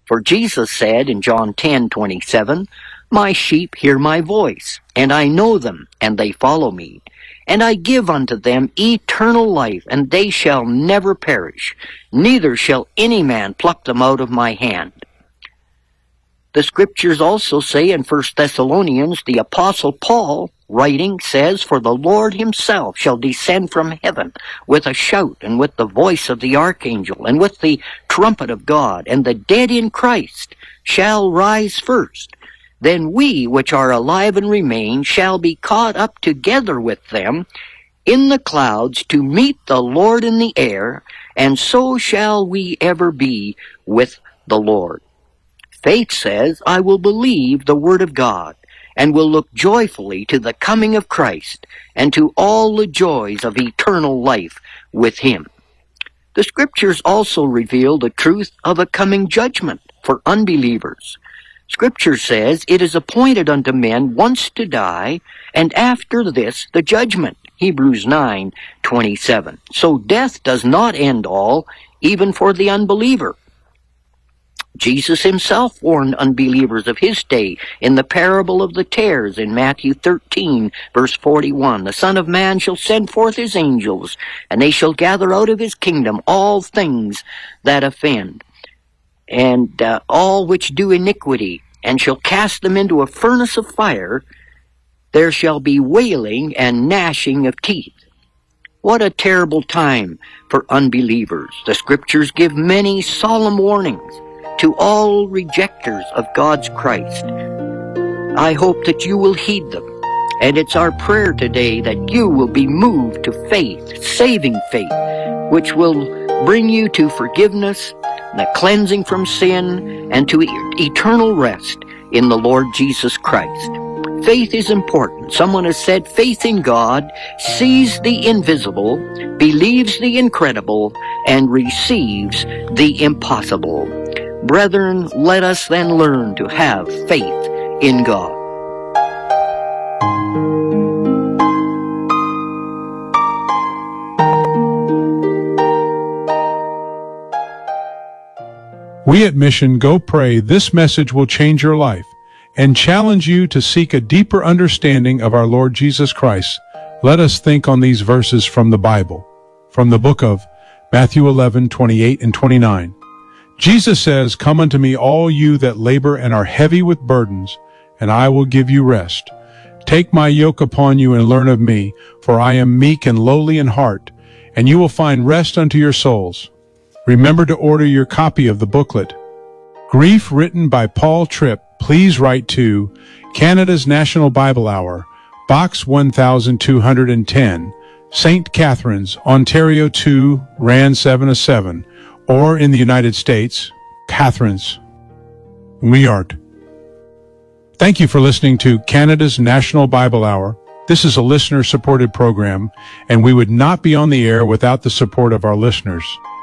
For Jesus said in John 10:27, "My sheep hear my voice, and I know them, and they follow me. And I give unto them eternal life, and they shall never perish, neither shall any man pluck them out of my hand." The scriptures also say in 1 Thessalonians, the Apostle Paul, writing, says, "For the Lord himself shall descend from heaven with a shout, and with the voice of the archangel, and with the trumpet of God, and the dead in Christ shall rise first. Then we which are alive and remain shall be caught up together with them in the clouds to meet the Lord in the air, and so shall we ever be with the Lord." Faith says, "I will believe the word of God, and will look joyfully to the coming of Christ, and to all the joys of eternal life with him." The scriptures also reveal the truth of a coming judgment for unbelievers. Scripture says, "It is appointed unto men once to die, and after this the judgment." Hebrews 9:27. So death does not end all, even for the unbeliever. Jesus himself warned unbelievers of his day in the parable of the tares in Matthew 13, verse 41. "The Son of Man shall send forth his angels, and they shall gather out of his kingdom all things that offend, and all which do iniquity, and shall cast them into a furnace of fire. There shall be wailing and gnashing of teeth." What a terrible time for unbelievers. The scriptures give many solemn warnings to all rejectors of God's Christ. I hope that you will heed them. And it's our prayer today that you will be moved to faith, saving faith, which will bring you to forgiveness, the cleansing from sin, and to eternal rest in the Lord Jesus Christ. Faith is important. Someone has said, faith in God sees the invisible, believes the incredible, and receives the impossible. Brethren, let us then learn to have faith in God. We at Mission Go Pray, this message will change your life and challenge you to seek a deeper understanding of our Lord Jesus Christ. Let us think on these verses from the Bible, from the book of Matthew 11:28 and 29. Jesus says, "Come unto me, all you that labor and are heavy with burdens, and I will give you rest. Take my yoke upon you and learn of me, for I am meek and lowly in heart, and you will find rest unto your souls." Remember to order your copy of the booklet, Grief, written by Paul Tripp. Please write to Canada's National Bible Hour, Box 1210, St. Catharines, Ontario 2, Rand 707, or in the United States, Catharines, New York. Thank you for listening to Canada's National Bible Hour. This is a listener-supported program, and we would not be on the air without the support of our listeners.